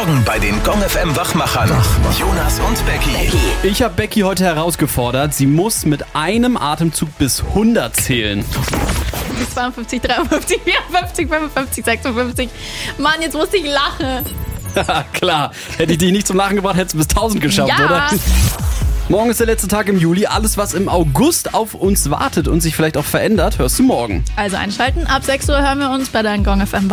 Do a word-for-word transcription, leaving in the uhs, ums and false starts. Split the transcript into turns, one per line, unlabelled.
Morgen bei den Gong F M Wachmachern. Jonas und Becky.
Ich habe Becky heute herausgefordert. Sie muss mit einem Atemzug bis hundert zählen.
zweiundfünfzig, dreiundfünfzig, vierundfünfzig, fünfundfünfzig, sechsundfünfzig. Mann, jetzt musste ich lachen.
Klar, hätte ich dich nicht zum Lachen gebracht, hättest du bis tausend geschafft,
Ja.
oder? Morgen ist der letzte Tag im Juli. Alles, was im August auf uns wartet und sich vielleicht auch verändert, hörst du morgen.
Also einschalten. Ab sechs Uhr hören wir uns bei deinen Gong F M